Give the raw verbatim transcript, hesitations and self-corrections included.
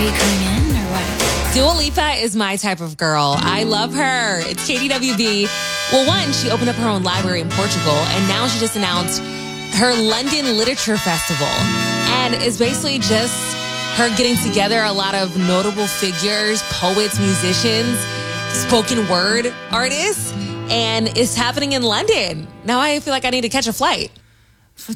you coming in or what? Dua Lipa is my type of girl. I love her. It's K D W B. Well, one, she opened up her own library in Portugal, and now she just announced her London Literature Festival. And it's basically just her getting together a lot of notable figures, poets, musicians, spoken word artists, and it's happening in London. Now I feel like I need to catch a flight.